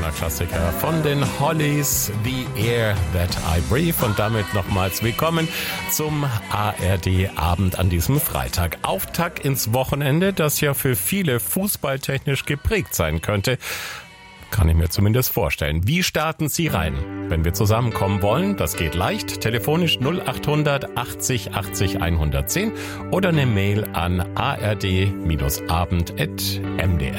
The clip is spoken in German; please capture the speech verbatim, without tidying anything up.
Klassiker von den Hollies, The Air That I Breathe. Und damit nochmals willkommen zum A R D-Abend an diesem Freitag. Auftakt ins Wochenende, das ja für viele fußballtechnisch geprägt sein könnte. Kann ich mir zumindest vorstellen. Wie starten Sie rein? Wenn wir zusammenkommen wollen, das geht leicht. Telefonisch null acht hundert achtzig achtzig hundertzehn oder eine Mail an a r d abend punkt m d r